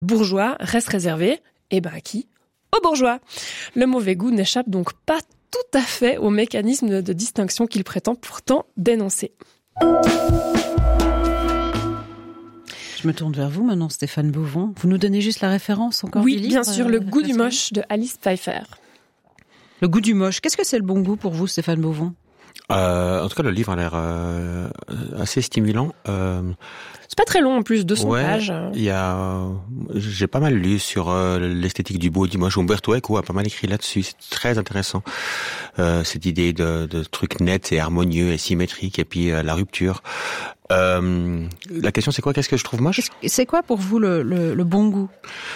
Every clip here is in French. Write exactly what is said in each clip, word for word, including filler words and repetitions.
bourgeois reste réservé, et ben à qui ? Aux bourgeois. Le mauvais goût n'échappe donc pas tout à fait au mécanisme de distinction qu'il prétend pourtant dénoncer. Je me tourne vers vous maintenant, Stéphane Beauvon. Vous nous donnez juste la référence encore Oui, du livre, bien sûr, euh, Le goût du Pascal moche de Alice Pfeiffer. Le goût du moche. Qu'est-ce que c'est le bon goût pour vous, Stéphane Beauvon ? Euh, en tout cas, le livre a l'air euh, assez stimulant. Euh, C'est pas très long en plus, deux cents ouais, pages. Il y a, j'ai pas mal lu sur euh, l'esthétique du beau et du moche. Umberto Eco a pas mal écrit là-dessus. C'est très intéressant. Euh, cette idée de, de trucs nets et harmonieux et symétriques, et puis euh, la rupture. Euh, la question, c'est quoi ? Qu'est-ce que je trouve moche ? C'est quoi pour vous le, le, le bon goût ?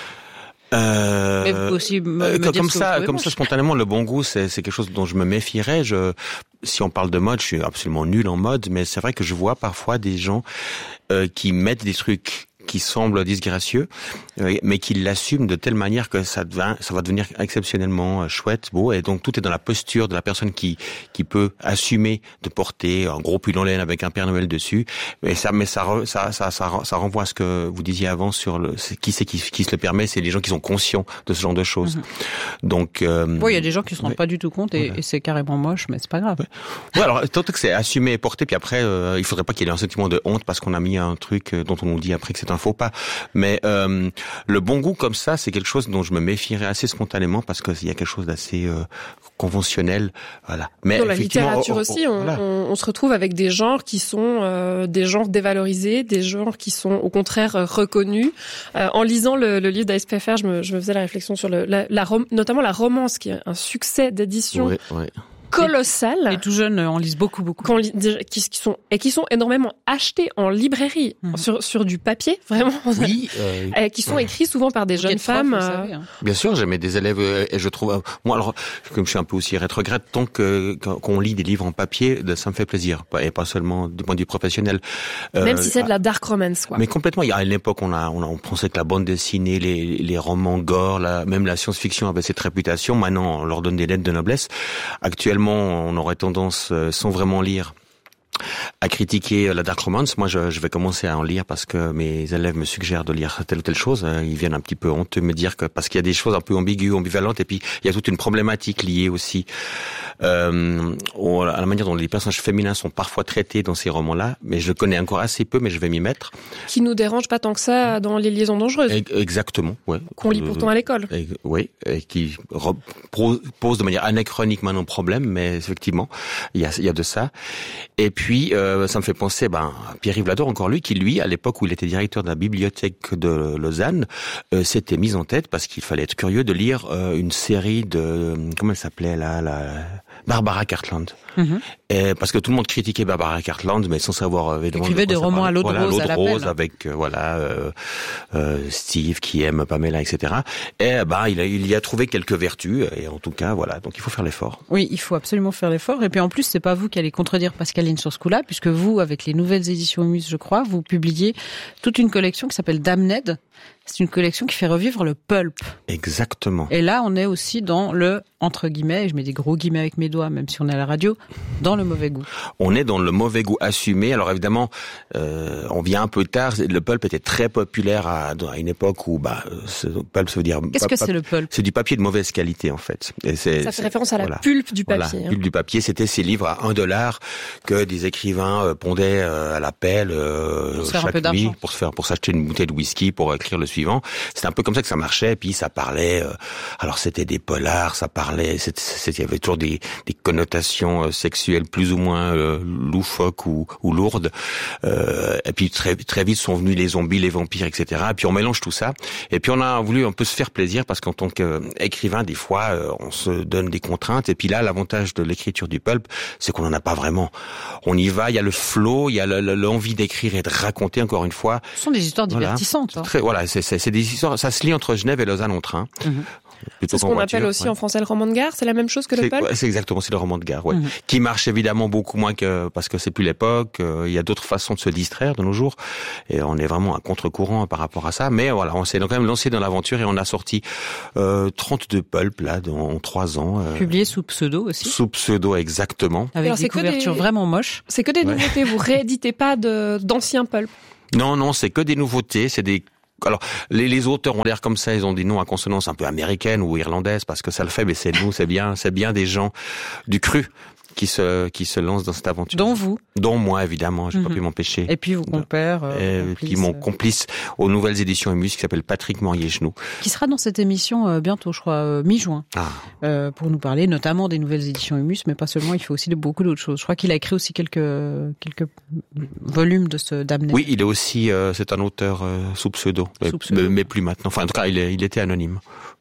Euh, Mais vous pouvez aussi me, me dire comme ce que ça, vous comme moche. ça, spontanément, le bon goût, c'est, c'est quelque chose dont je me méfierais. Je, si on parle de mode, je suis absolument nul en mode, mais c'est vrai que je vois parfois des gens euh, qui mettent des trucs qui semblent disgracieux, euh, mais qui l'assument de telle manière que ça devient, ça va devenir exceptionnellement euh, chouette, beau, et donc tout est dans la posture de la personne qui qui peut assumer de porter un gros pull en laine avec un Père Noël dessus. Et ça, mais ça, ça, ça, ça, ça renvoie à ce que vous disiez avant sur le qui c'est qui, qui se le permet, c'est les gens qui sont conscients de ce genre de choses. Mm-hmm. Donc, euh, oui, il y a des gens qui se rendent ouais. pas du tout compte et, Ouais. et c'est carrément moche, mais c'est pas grave. Ouais, ouais alors tant que c'est assumé et porté, puis après, euh, il faudrait pas qu'il y ait un sentiment de honte parce qu'on a mis un truc dont on nous dit après que c'est un faux pas. Mais euh, le bon goût comme ça, c'est quelque chose dont je me méfierais assez spontanément parce qu'il y a quelque chose d'assez euh, conventionnel, voilà. Mais dans la littérature oh, oh, aussi, on, voilà. on, on se retrouve avec des genres qui sont euh, des genres dévalorisés, des genres qui sont au contraire euh, reconnus. Euh, en lisant le, le livre d'Alice Pfeiffer, je me, je me faisais la réflexion sur le, la, la rom- notamment la romance, qui est un succès d'édition. Ouais, ouais. Colossal. Les tout jeunes en lisent beaucoup, beaucoup. Qu'on lit, qui, qui sont et qui sont énormément achetés en librairie mmh. sur sur du papier, vraiment. Oui. Euh, euh, qui sont écrits souvent par des vous jeunes femmes. Prof, vous savez, hein. Bien sûr, j'ai mes des élèves euh, et je trouve euh, moi alors comme je suis un peu aussi rétrograde, tant que qu'on lit des livres en papier, ça me fait plaisir, et pas seulement du point de vue professionnel. Euh, Même si c'est ah, de la dark romance, quoi. Mais complètement. Il y a une époque, on a on, a, on pensait que la bande dessinée, les les romans gore, la, même la science-fiction avait cette réputation. Maintenant, on leur donne des lettres de noblesse. Actuellement, on aurait tendance, sans vraiment lire, à critiquer la dark romance. Moi, je, je vais commencer à en lire parce que mes élèves me suggèrent de lire telle ou telle chose. Ils viennent un petit peu honteux me dire que parce qu'il y a des choses un peu ambiguës, ambivalentes, et puis il y a toute une problématique liée aussi euh, à la manière dont les personnages féminins sont parfois traités dans ces romans-là. Mais je connais encore assez peu, mais je vais m'y mettre. Qui nous dérange pas tant que ça dans les liaisons dangereuses. Exactement, ouais. Qu'on lit pourtant à l'école. Et, oui, et qui pose de manière anachronique maintenant le problème, mais effectivement, il y a, il y a de ça. Et puis, euh, ça me fait penser ben, à Pierre-Yves Lador, encore lui, qui lui, à l'époque où il était directeur de la bibliothèque de Lausanne, euh, s'était mis en tête, parce qu'il fallait être curieux, de lire euh, une série de... Comment elle s'appelait là, la Barbara Cartland. Mm-hmm. Et parce que tout le monde critiquait Barbara Cartland, mais sans savoir évidemment. Écrivait des romans à l'eau de voilà, rose à la rose peine. avec euh, voilà euh, euh, Steve qui aime Pamela, et cetera. Et bah il, a, il y a trouvé quelques vertus, et en tout cas voilà. Donc il faut faire l'effort. Oui, il faut absolument faire l'effort. Et puis en plus, c'est pas vous qui allez contredire Pascaline sur ce coup-là, puisque vous, avec les nouvelles éditions Muse, je crois, vous publiez toute une collection qui s'appelle Damned. C'est une collection qui fait revivre le pulp. Exactement. Et là, on est aussi dans le, entre guillemets, et je mets des gros guillemets avec mes doigts, même si on est à la radio, dans le mauvais goût. On est dans le mauvais goût assumé. Alors évidemment, euh, on vient un peu tard. Le pulp était très populaire à, à une époque où, bah, ce pulp, ça veut dire... Qu'est-ce que c'est le pulp ? C'est du papier de mauvaise qualité, en fait. Et c'est, ça fait c'est, référence à la voilà. pulpe du papier. Voilà, hein. pulpe du papier. C'était ces livres à un dollar que des écrivains euh, pondaient euh, à la pelle euh, pour chaque nuit pour se faire, pour s'acheter une bouteille de whisky pour écrire le suivant. C'était un peu comme ça que ça marchait. Et puis ça parlait. Euh, alors c'était des polars, ça parlait. C'était, c'était, il y avait toujours des, des connotations euh, sexuelles plus ou moins euh, loufoques ou, ou lourdes. Euh, et puis très très vite sont venus les zombies, les vampires, et cetera. Et puis on mélange tout ça. Et puis on a voulu un peu se faire plaisir parce qu'en tant qu'écrivain, des fois, euh, on se donne des contraintes. Et puis là, l'avantage de l'écriture du pulp, c'est qu'on n'en a pas vraiment. On y va, il y a le flow, il y a le, le, l'envie d'écrire et de raconter encore une fois. Ce sont des histoires voilà. divertissantes. Hein. Très, voilà, c'est, c'est, c'est des histoires. Ça se lit entre Genève et Lausanne en train. Mm-hmm. C'est ce qu'on voiture, appelle aussi ouais. en français le roman de gare, c'est la même chose que le c'est, pulp. ouais, c'est exactement, c'est le roman de gare, ouais. Mmh. Qui marche évidemment beaucoup moins que parce que c'est plus l'époque. Euh, il y a d'autres façons de se distraire de nos jours, et on est vraiment à contre-courant par rapport à ça. Mais voilà, on s'est donc quand même lancé dans l'aventure et on a sorti euh, trente-deux pulps là dans trois ans. Euh, Publié sous pseudo aussi. Sous pseudo, exactement. Avec Alors, des couvertures des... vraiment moches. C'est que des ouais. nouveautés. Vous rééditez pas de d'anciens pulps. Non, non, c'est que des nouveautés. C'est des alors les, les auteurs ont l'air comme ça, ils ont des noms à consonance un peu américaine ou irlandaise parce que ça le fait, mais c'est nous, c'est bien, c'est bien des gens du cru qui se qui se lancent dans cette aventure. Dont vous. Dont moi, évidemment, j'ai mm-hmm. pas pu m'empêcher. Et puis vos compères. Euh, et puis mon complice aux nouvelles éditions Humus qui s'appelle Patrick Morier-Genoux. Qui sera dans cette émission euh, bientôt, je crois, euh, mi-juin, ah. euh, pour nous parler notamment des nouvelles éditions Humus, mais pas seulement, il fait aussi de, beaucoup d'autres choses. Je crois qu'il a écrit aussi quelques quelques volumes de ce Damned. Oui, il est aussi, euh, c'est un auteur euh, sous pseudo, sous pseudo. Mais, mais plus maintenant. Enfin, en tout cas, il, est, il était anonyme.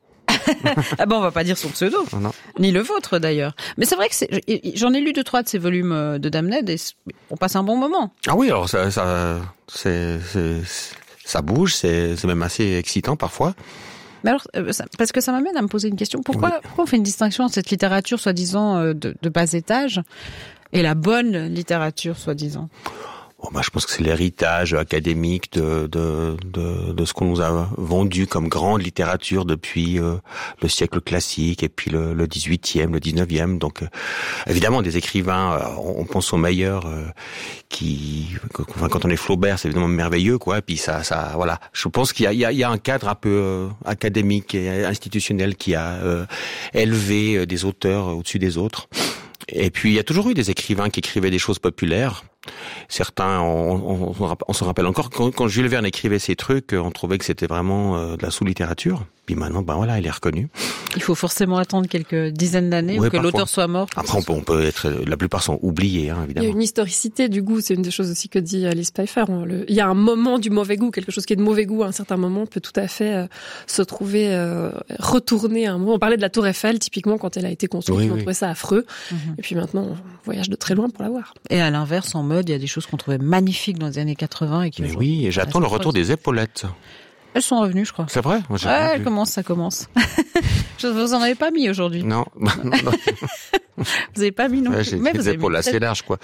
Ah bon, on va pas dire son pseudo, non, non. Ni le vôtre d'ailleurs. Mais c'est vrai que c'est, j'en ai lu deux trois de ces volumes de Damned et on passe un bon moment. Ah oui, alors ça, ça, c'est, c'est, ça bouge, c'est, c'est même assez excitant parfois. Mais alors, parce que ça m'amène à me poser une question. Pourquoi, oui. pourquoi on fait une distinction entre cette littérature soi-disant de, de bas étage et la bonne littérature soi-disant? Bon, bah, je pense que c'est l'héritage académique de, de, de, de ce qu'on nous a vendu comme grande littérature depuis euh, le siècle classique et puis le, le dix-huitième, le dix-neuvième. Donc, euh, évidemment, des écrivains, euh, on pense aux meilleurs, euh, qui, enfin, quand on est Flaubert, c'est évidemment merveilleux, quoi. Et puis ça, ça, voilà. Je pense qu'il y a, il y a, il y a un cadre un peu euh, académique et institutionnel qui a euh, élevé des auteurs au-dessus des autres. Et puis, il y a toujours eu des écrivains qui écrivaient des choses populaires. Certains, on, on, on, on se rappelle encore, quand, quand Jules Verne écrivait ces trucs, on trouvait que c'était vraiment euh, de la sous-littérature. Puis maintenant, ben voilà, il est reconnu. Il faut forcément attendre quelques dizaines d'années oui, ou que parfois. L'auteur soit mort. Après, on peut, on peut être, la plupart sont oubliés, hein, évidemment. Il y a une historicité du goût, c'est une des choses aussi que dit Alice Pfeiffer. Le, il y a un moment du mauvais goût, quelque chose qui est de mauvais goût à un certain moment peut tout à fait euh, se trouver euh, retourné à un moment. On parlait de la Tour Eiffel, typiquement, quand elle a été construite, oui, on oui. trouvait ça affreux. Mm-hmm. Et puis maintenant, on voyage de très loin pour la voir. Et à l'inverse, en mode, il y a des choses qu'on trouvait magnifiques dans les années quatre-vingts et qui. Mais oui, et j'attends le retour des épaulettes. Elles sont revenues, je crois. C'est vrai? Moi, j'ai ouais, elles commencent, ça commence. Je vous en avez pas mis aujourd'hui. Non. non, non. Vous avez pas mis non plus. Ouais, j'ai mais des épaules assez larges, quoi.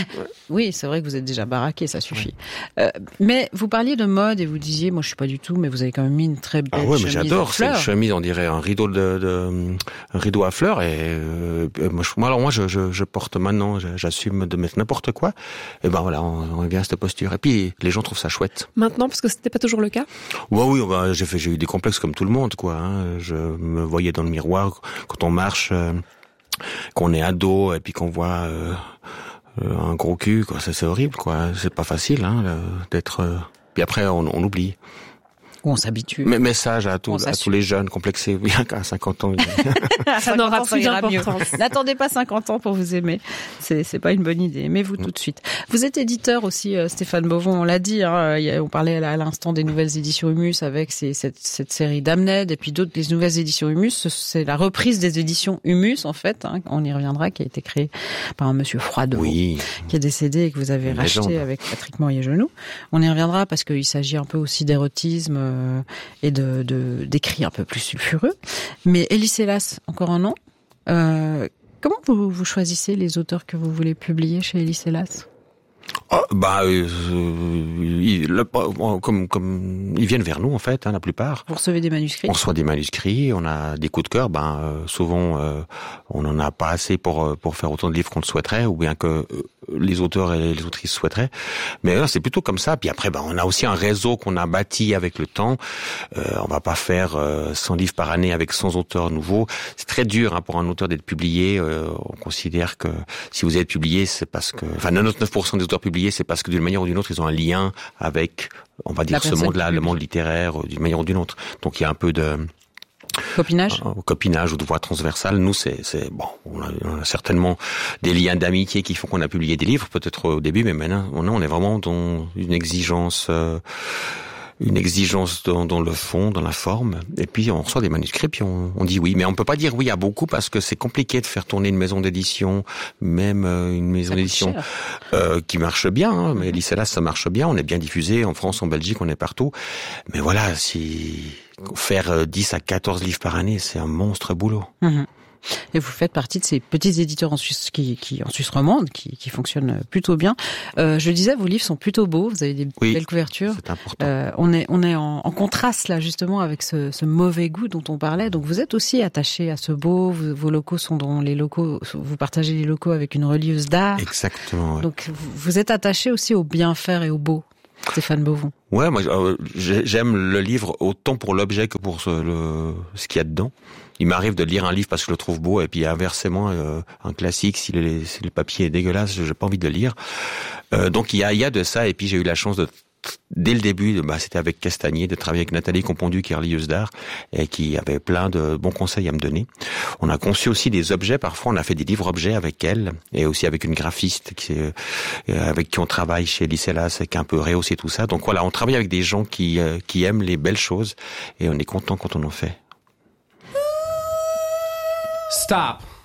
Oui, c'est vrai que vous êtes déjà baraqué, ça suffit. Ouais. Euh, mais vous parliez de mode et vous disiez, moi je suis pas du tout, mais vous avez quand même mis une très belle chemise. Ah ouais, mais j'adore cette chemise, on dirait un rideau de, de un rideau à fleurs. Et euh, moi, je, moi, alors moi, je, je, je porte maintenant, j'assume de mettre n'importe quoi. Et ben voilà, on, on revient à cette posture. Et puis les gens trouvent ça chouette. Maintenant, parce que c'était pas toujours le cas. Ouais, oui, bah, j'ai fait, j'ai eu des complexes comme tout le monde, quoi. Hein. Je me voyais dans le miroir quand on marche. Euh, qu'on est ado et puis qu'on voit euh, euh, un gros cul, quoi, ça c'est horrible, quoi. C'est pas facile, hein, d'être. Euh... Puis après, on, on oublie. Ou on s'habitue. Mais message à tous, à tous les jeunes complexés, bien qu'à cinquante ans. Ça n'aura plus d'importance. N'attendez pas cinquante ans pour vous aimer. C'est, c'est pas une bonne idée. Aimez-vous tout de suite. Vous êtes éditeur aussi, euh, Stéphane Beauvon, on l'a dit, hein, on parlait à l'instant des nouvelles éditions Humus avec ces, cette, cette série Damned et puis d'autres, les nouvelles éditions Humus. C'est la reprise des éditions Humus, en fait, hein, on y reviendra, qui a été créée par un monsieur Froidevaux, oui. qui est décédé et que vous avez racheté légende. Avec Patrick Morier-Genoux. On y reviendra parce qu'il s'agit un peu aussi d'érotisme, et de, de d'écrits un peu plus sulfureux. Mais Elie Selas, encore un nom. Euh, comment vous, vous choisissez les auteurs que vous voulez publier chez Elie Selas ? Oh, bah, euh, ils, le, comme comme ils viennent vers nous en fait, hein, la plupart. Vous recevez des manuscrits. On reçoit des manuscrits, on a des coups de cœur. Ben euh, souvent, euh, on n'en a pas assez pour pour faire autant de livres qu'on le souhaiterait, ou bien que euh, les auteurs et les autrices souhaiteraient. Mais là, c'est plutôt comme ça. Puis après, ben on a aussi un réseau qu'on a bâti avec le temps. Euh, on va pas faire euh, cent livres par année avec cent auteurs nouveaux. C'est très dur hein, pour un auteur d'être publié. Euh, on considère que si vous êtes publié, c'est parce que, enfin, quatre-vingt-dix-neuf pour cent des auteurs publiés, c'est parce que d'une manière ou d'une autre, ils ont un lien avec, on va dire, ce monde-là, le monde littéraire, d'une manière ou d'une autre. Donc il y a un peu de copinage, euh, copinage ou de voie transversale. Nous, c'est, c'est bon, on a, on a certainement des liens d'amitié qui font qu'on a publié des livres, peut-être au début, mais maintenant, on est vraiment dans une exigence. Euh, une exigence dans, dans le fond, dans la forme, et puis on reçoit des manuscrits, puis on, on dit oui. Mais on peut pas dire oui à beaucoup parce que c'est compliqué de faire tourner une maison d'édition, même une maison d'édition euh, qui marche bien. Hein, mais Elie Selas, ça marche bien, on est bien diffusé en France, en Belgique, on est partout. Mais voilà, si faire dix à quatorze livres par année, c'est un monstre boulot. Mmh. Et vous faites partie de ces petits éditeurs en Suisse qui, qui en Suisse romande, qui, qui fonctionnent plutôt bien. Euh, je disais, vos livres sont plutôt beaux. Vous avez des oui, belles couvertures. C'est important. Euh, on est, on est en, en contraste là justement avec ce, ce mauvais goût dont on parlait. Donc vous êtes aussi attaché à ce beau. Vous, vos locaux sont dans les locaux. Vous partagez les locaux avec une relieuse d'art. Exactement. Ouais. Donc vous êtes attaché aussi au bien faire et au beau. Stéphane Beauvon. Ouais, moi euh, j'aime le livre autant pour l'objet que pour ce, le, ce qu'il y a dedans. Il m'arrive de lire un livre parce que je le trouve beau, et puis inversement, euh, un classique, si le, si le papier est dégueulasse, j'ai pas envie de le lire. Euh, donc il y a, il y a de ça, et puis j'ai eu la chance de, dès le début, bah, c'était avec Castagnier, de travailler avec Nathalie Compondu, qui est religieuse d'art, et qui avait plein de bons conseils à me donner. On a conçu aussi des objets, parfois on a fait des livres-objets avec elle, et aussi avec une graphiste qui, euh, avec qui on travaille chez Licelas, qui a un peu rehaussé tout ça. Donc voilà, on travaille avec des gens qui, euh, qui aiment les belles choses, et on est content quand on en fait. Stop.